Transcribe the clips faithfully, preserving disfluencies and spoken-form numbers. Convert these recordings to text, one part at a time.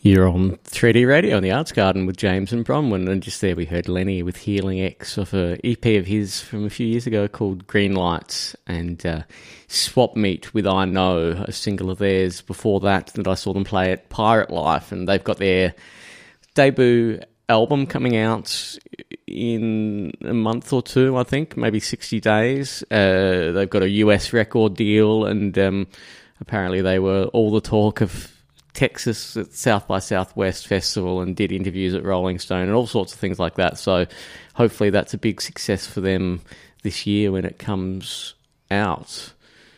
You're on three D Radio on the Arts Garden with James and Bronwyn, and just there we heard Lenny with Healing X off a E P of his from a few years ago called Green Lights, and uh, Swap Meet with I Know, a single of theirs before that that I saw them play at Pirate Life, and they've got their debut album coming out in a month or two, I think, maybe sixty days. Uh, they've got a U S record deal, and um, apparently they were all the talk of Texas at South by Southwest Festival and did interviews at Rolling Stone and all sorts of things like that. So hopefully that's a big success for them this year when it comes out.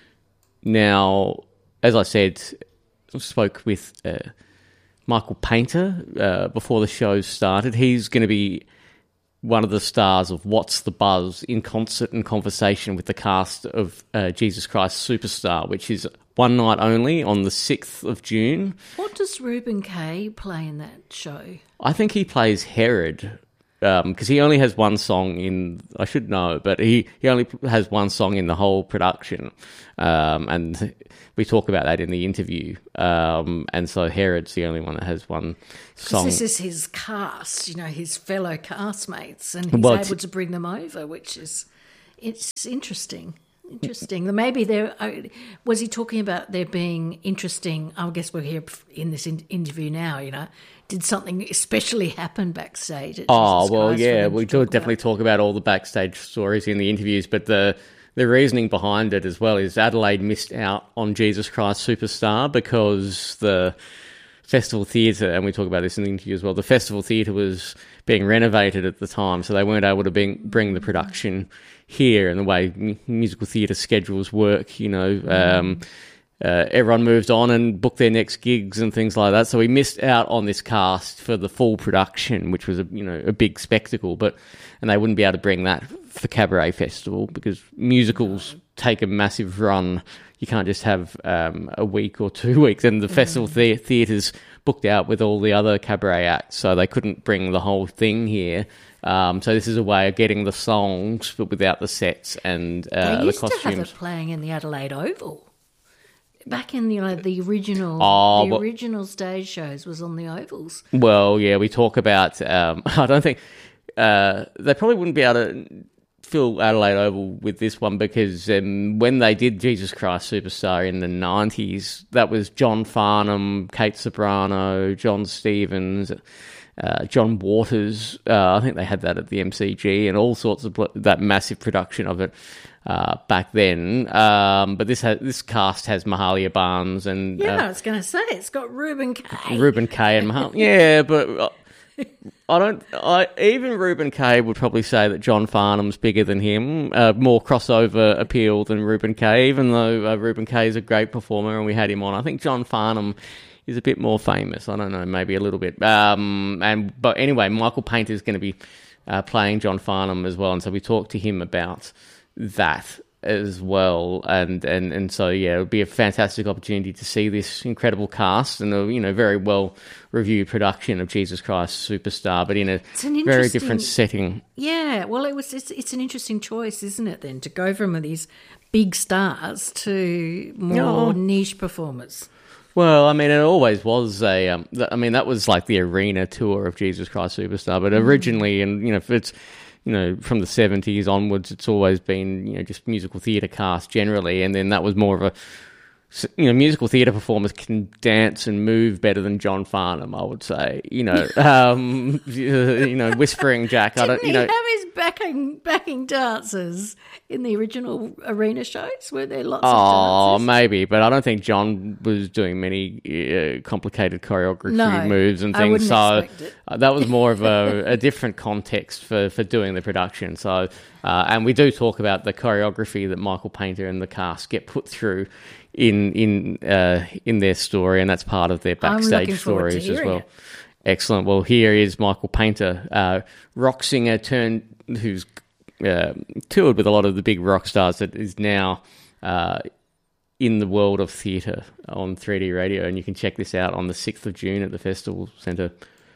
Now, as I said, I spoke with uh, Michael Painter uh, before the show started. He's going to be one of the stars of What's the Buzz in concert and conversation with the cast of uh, Jesus Christ Superstar, which is one night only on the sixth of June. What does Reuben Kaye play in that show? I think he plays Herod, because um, he only has one song in, I should know, but he, he only has one song in the whole production. Um, and we talk about that in the interview. Um, and so Herod's the only one that has one song. Because this is his cast, you know, his fellow castmates, and he's well, able to bring them over, which is, it's interesting. Interesting. Maybe there was he talking about there being interesting. I guess we're here in this in, interview now. You know, did something especially happen backstage? At oh Jesus well, Christ yeah, we do talk definitely about? talk about all the backstage stories in the interviews, but the the reasoning behind it as well is Adelaide missed out on Jesus Christ Superstar because the Festival Theatre, and we talk about this in the interview as well, the Festival Theatre was being renovated at the time, so they weren't able to bring, bring the production here, and the way m- musical theatre schedules work, you know, um, uh, everyone moved on and booked their next gigs and things like that, so we missed out on this cast for the full production, which was a, you know, a big spectacle, but and they wouldn't be able to bring that for Cabaret Festival because musicals take a massive run. You can't just have um, a week or two weeks, and the mm. festival the- theatres booked out with all the other cabaret acts, so they couldn't bring the whole thing here. Um, so this is a way of getting the songs, but without the sets and uh, they used the costumes. to have it playing in the Adelaide Oval. Back in you know the original, oh, the well, original stage shows was on the ovals. Well, yeah, we talk about. Um, I don't think uh, they probably wouldn't be able to fill Adelaide Oval with this one because um, when they did Jesus Christ Superstar in the nineties, that was John Farnham, Kate Sobrano, John Stevens, uh, John Waters. Uh, I think they had that at the M C G and all sorts of pl- that massive production of it uh, back then. Um, but this has, this cast has Mahalia Barnes and Yeah, uh, I was going to say it's got Reuben Kaye. Reuben Kaye and Mahalia. Yeah, but. Uh, I don't. I even Reuben Kaye would probably say that John Farnham's bigger than him, uh, more crossover appeal than Reuben Kaye. Even though uh, Reuben Kaye is a great performer and we had him on, I think John Farnham is a bit more famous. I don't know, maybe a little bit. Um, and but anyway, Michael Painter is going to be uh, playing John Farnham as well, and so we talked to him about that as well, and, and, and so yeah, it would be a fantastic opportunity to see this incredible cast and a you know very well reviewed production of Jesus Christ Superstar, but in a very different setting. Yeah, well, it was it's, it's an interesting choice, isn't it? Then to go from these big stars to more Oh. niche performers. Well, I mean, it always was a. Um, th- I mean, that was like the arena tour of Jesus Christ Superstar, but originally, and you know, if it's. You know, from the seventies onwards, it's always been, you know, just musical theatre cast generally, and then that was more of a, you know, musical theatre performers can dance and move better than John Farnham, I would say. You know, um, you know, Whispering Jack. I don't, you know, Didn't he have his backing backing dancers in the original arena shows? Were there lots oh, of dancers? maybe, but I don't think John was doing many uh, complicated choreography No, moves and I things. wouldn't So expect it. uh, that was more of a, a different context for, for doing the production. So, uh, and we do talk about the choreography that Michael Painter and the cast get put through in in uh, in their story, and that's part of their I'm backstage looking forward to stories as hearing well. it. Excellent. Well, here is Michael Painter, uh, rock singer turned who's uh, toured with a lot of the big rock stars that is now uh, in the world of theatre on three D Radio, and you can check this out on the sixth of June at the Festival Centre.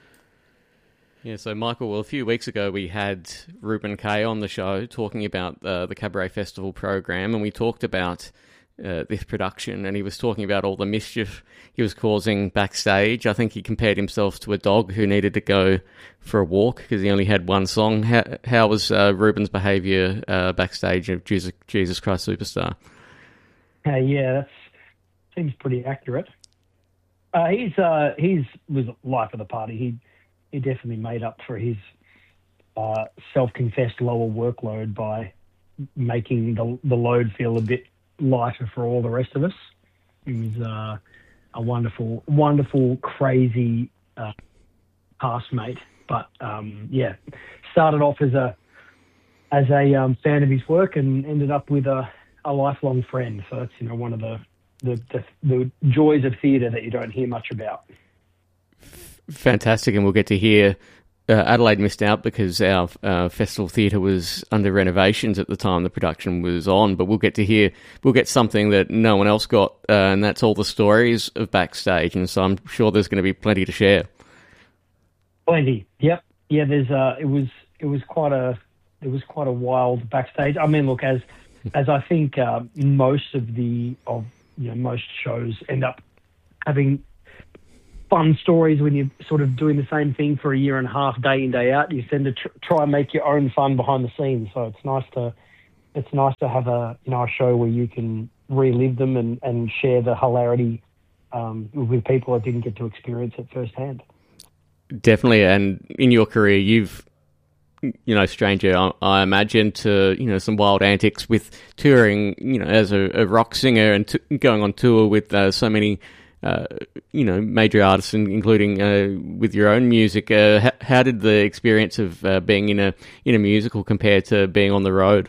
Yeah, so Michael, well, a few weeks ago we had Reuben Kaye on the show talking about uh, the Cabaret Festival program, and we talked about uh, this production, and he was talking about all the mischief he was causing backstage. I think he compared himself to a dog who needed to go for a walk because he only had one song. How, how was uh, Ruben's behaviour uh, backstage of Jesus, Jesus Christ Superstar? Uh, yeah, that seems pretty accurate. Uh, he's uh, he's was life of the party. He he definitely made up for his uh, self-confessed lower workload by making the the load feel a bit lighter for all the rest of us. He was uh, a wonderful, wonderful, crazy uh, past mate. But um, yeah, started off as a as a um, fan of his work and ended up with a, a lifelong friend. So that's, you know, one of the the, the, the joys of theatre that you don't hear much about. Fantastic, and we'll get to hear. Uh, Adelaide missed out because our uh, festival theatre was under renovations at the time the production was on, but we'll get to hear, we'll get something that no one else got, uh, and that's all the stories of backstage, and so I'm sure there's going to be plenty to share. Plenty, yep. Yeah, there's, uh, it was, it was quite a, it was quite a wild backstage. I mean, look, as, as I think uh, most of the, of, you know, most shows end up having fun stories when you're sort of doing the same thing for a year and a half, day in, day out. You tend to tr- try and make your own fun behind the scenes. So it's nice to, it's nice to have a, you know, a show where you can relive them and, and share the hilarity um, with people that didn't get to experience it firsthand. Definitely, and in your career, you've, you know, stranger, I, I imagine, to, you know, some wild antics with touring, you know, as a, a rock singer and t- going on tour with uh, so many, uh, you know, major artists, including uh, with your own music. Uh, how, how did the experience of uh, being in a in a musical compare to being on the road?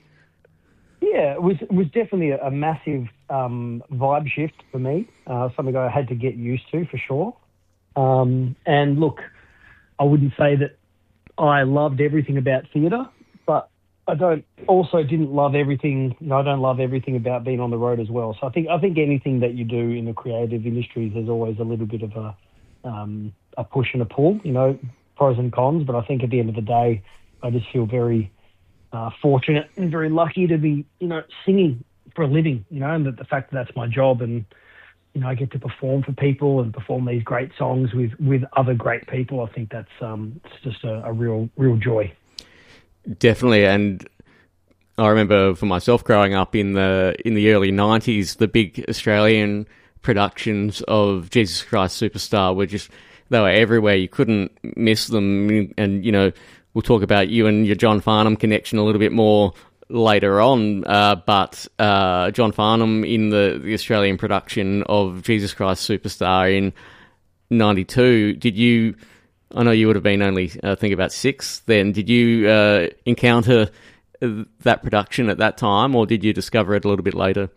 Yeah, it was it was definitely a, a massive um, vibe shift for me. Uh, something I had to get used to for sure. Um, and look, I wouldn't say that I loved everything about theatre, but I don't also didn't love everything. You know, I don't love everything about being on the road as well. So I think I think anything that you do in the creative industries, there's always a little bit of a um, a push and a pull. You know, pros and cons. But I think at the end of the day, I just feel very uh, fortunate and very lucky to be, you know, singing for a living. You know, and that the fact that that's my job, and you know, I get to perform for people and perform these great songs with, with other great people. I think that's um, it's just a, a real real joy. Definitely, and I remember for myself growing up in the in the early nineties, the big Australian productions of Jesus Christ Superstar were just, they were everywhere. You couldn't miss them, and you know, we'll talk about you and your John Farnham connection a little bit more later on, uh, but uh, John Farnham in the, the Australian production of Jesus Christ Superstar in ninety-two, did you, I know you would have been only, I think, about six then, did you uh, encounter that production at that time, or did you discover it a little bit later?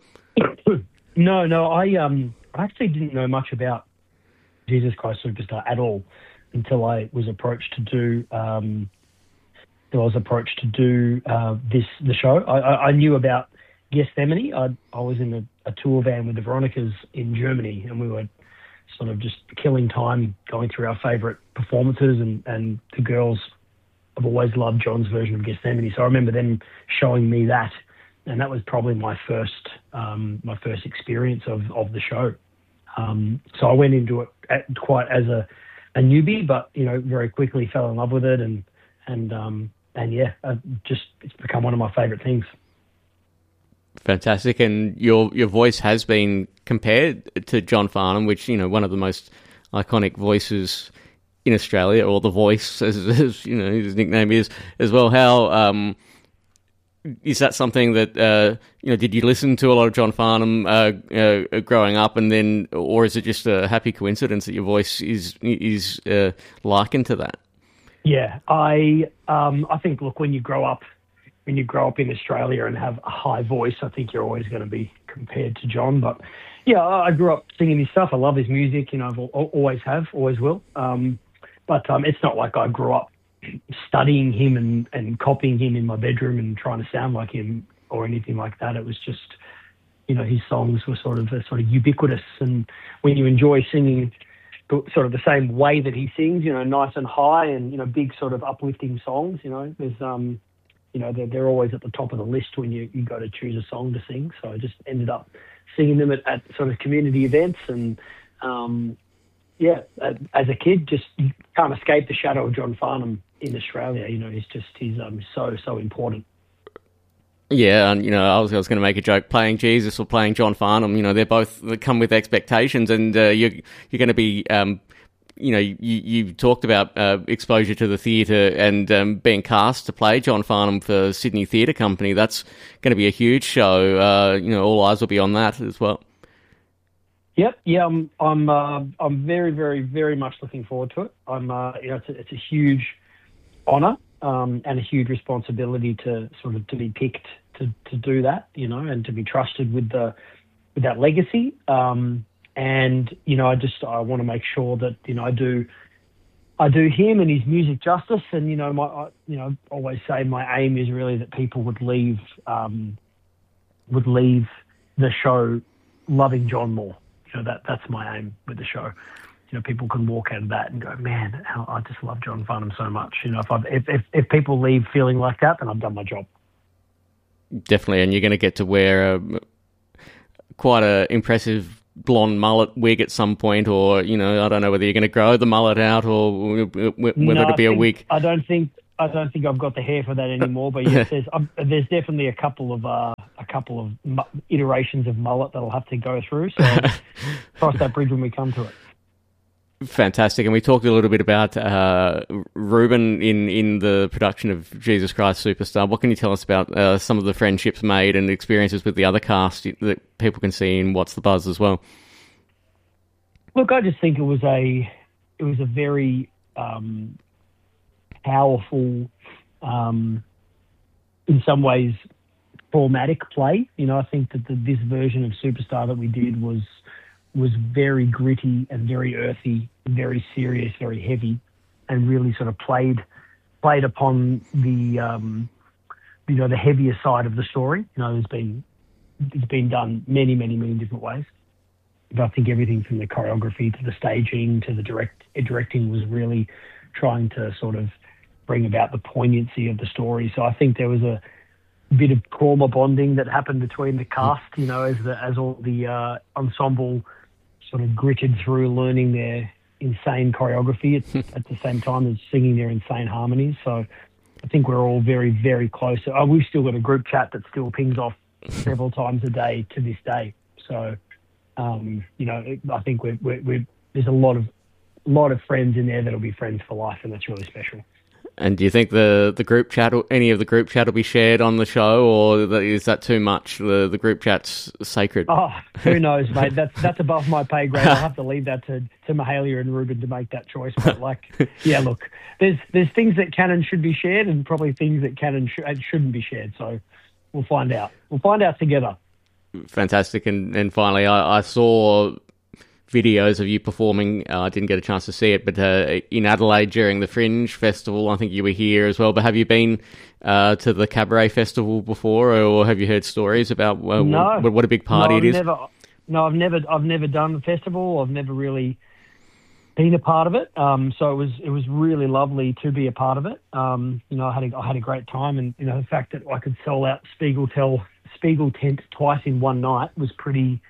No, no, I, um, I actually didn't know much about Jesus Christ Superstar at all until I was approached to do... Um, I was approached to do uh, this the show. I, I, I knew about Gethsemane. I, I was in a, a tour van with the Veronicas in Germany, and we were sort of just killing time going through our favourite performances, and, and the girls have always loved John's version of Gethsemane. So I remember them showing me that, and that was probably my first um, my first experience of, of the show. Um, so I went into it at, quite as a, a newbie, but you know, very quickly fell in love with it, and and um, And yeah, uh, just it's become one of my favourite things. Fantastic, and your your voice has been compared to John Farnham, which, you know, one of the most iconic voices in Australia, or the Voice, as, as you know, his nickname is as well. How um, is that something that uh, you know? Did you listen to a lot of John Farnham uh, uh, growing up, and then, or is it just a happy coincidence that your voice is is uh, likened to that? Yeah, I um, I think, look, when you grow up, when you grow up in Australia and have a high voice, I think you're always going to be compared to John. But yeah, I grew up singing his stuff. I love his music. You know, I've always have, always will. Um, but um, it's not like I grew up studying him and, and copying him in my bedroom and trying to sound like him or anything like that. It was just, you know, his songs were sort of sort of ubiquitous, and when you enjoy singing sort of the same way that he sings, you know, nice and high, and, you know, big sort of uplifting songs, you know, there's, um, you know, they're, they're always at the top of the list when you, you go to choose a song to sing. So I just ended up singing them at, at sort of community events. And, um, yeah, as a kid, just you can't escape the shadow of John Farnham in Australia. You know, he's just, he's um, so, so important. Yeah, and you know, I was I was going to make a joke. Playing Jesus or playing John Farnham, you know, they're both they come with expectations, and uh, you're you're going to be, um, you know, you you talked about uh, exposure to the theatre and um, being cast to play John Farnham for Sydney Theatre Company. That's going to be a huge show. Uh, you know, all eyes will be on that as well. Yep, yeah, I'm I'm uh, I'm very very very much looking forward to it. I'm uh, you know, it's a, it's a huge honour um, and a huge responsibility to sort of to be picked. To, to do that, you know, and to be trusted with the with that legacy. Um, and you know, I just I want to make sure that you know I do I do him and his music justice. And you know, my I, you know always say my aim is really that people would leave um, would leave the show loving John more. You know, that that's my aim with the show. You know, people can walk out of that and go, man, I just love John Farnham so much. You know, if I if, if if people leave feeling like that, then I've done my job. Definitely, and you're going to get to wear a, quite a impressive blonde mullet wig at some point, or you know, I don't know whether you're going to grow the mullet out or whether no, it'll be think, a wig. I don't think I don't think I've got the hair for that anymore. But yes, there's um, there's definitely a couple of uh, a couple of mu- iterations of mullet that I'll have to go through. So cross that bridge when we come to it. Fantastic. And we talked a little bit about uh, Ruben in, in the production of Jesus Christ Superstar. What can you tell us about uh, some of the friendships made and experiences with the other cast that people can see in What's the Buzz as well? Look, I just think it was a it was a very um, powerful, um, in some ways, traumatic play. You know, I think that the, this version of Superstar that we did was was very gritty and very earthy, very serious, very heavy, and really sort of played played upon the um, you know the heavier side of the story. You know, there's been it's been done many, many, many different ways. But I think everything from the choreography to the staging to the direct directing was really trying to sort of bring about the poignancy of the story. So I think there was a bit of trauma bonding that happened between the cast. You know, as the as all the uh, ensemble sort of gritted through learning their insane choreography at, at the same time as singing their insane harmonies. So I think we're all very, very close. Oh, we've still got a group chat that still pings off several times a day to this day. So, um, you know, I think we're, we're, we're, there's a lot of lot of friends in there that'll be friends for life, and that's really special. And do you think the, the group chat, or any of the group chat will be shared on the show, or is that too much? The the group chat's sacred? Oh, who knows, mate? That's that's above my pay grade. I'll have to leave that to, to Mahalia and Ruben to make that choice. But, like, yeah, look, there's there's things that can and should be shared, and probably things that can and, sh- and shouldn't be shared. So we'll find out. We'll find out together. Fantastic. And, and finally, I, I saw videos of you performing. uh, I didn't get a chance to see it, but uh, in Adelaide during the Fringe Festival. I think you were here as well, but have you been uh, to the Cabaret Festival before, or have you heard stories about uh, no. what, what a big party no, it is? Never, no, I've never I've never done the festival. I've never really been a part of it. Um, so it was it was really lovely to be a part of it. Um, you know, I had a, I had a great time, and you know, the fact that I could sell out Spiegel Tel Spiegel Tent twice in one night was pretty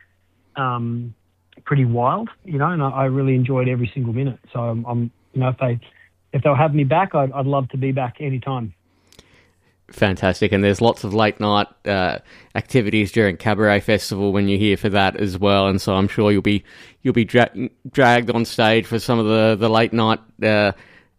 um, pretty wild, you know, and I, I really enjoyed every single minute. So I'm, I'm you know, if they if they'll have me back, I'd, I'd love to be back anytime. Fantastic. And there's lots of late night uh, activities during Cabaret Festival when you're here for that as well. And so I'm sure you'll be you'll be dra- dragged on stage for some of the, the late night uh,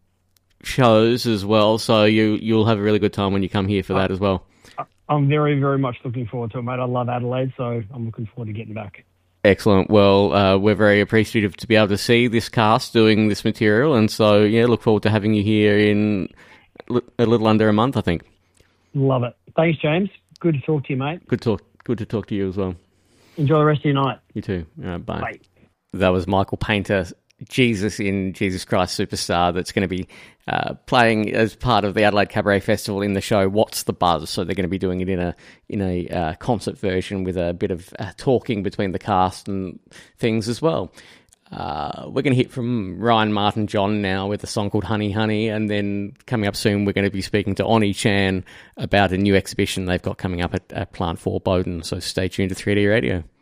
shows as well. So you you'll have a really good time when you come here for that as well. I'm very, very much looking forward to it, mate. I love Adelaide, so I'm looking forward to getting back. Excellent. Well, uh, we're very appreciative to be able to see this cast doing this material, and so, yeah, look forward to having you here in a little under a month, I think. Love it. Thanks, James. Good to talk to you, mate. Good talk. Good to talk to you as well. Enjoy the rest of your night. You too. All right, bye. Bye. That was Michael Painter, Jesus in Jesus Christ Superstar, that's going to be uh, playing as part of the Adelaide Cabaret Festival in the show What's the Buzz? So they're going to be doing it in a in a uh, concert version with a bit of uh, talking between the cast and things as well. Uh, we're going to hear from Ryan Martin John now with a song called Honey Honey, and then coming up soon we're going to be speaking to Oni Chan about a new exhibition they've got coming up at, at Plant four Bowden, so stay tuned to three D Radio.